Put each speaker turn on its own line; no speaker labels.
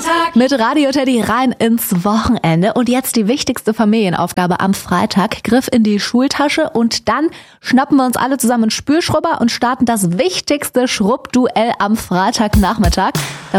Elternsprechtag.
Mit Radio Teddy rein ins Wochenende. Und jetzt die wichtigste Familienaufgabe am Freitag. Griff in die Schultasche und dann schnappen wir uns alle zusammen einen Spülschrubber und starten das wichtigste Schrubbduell am Freitagnachmittag.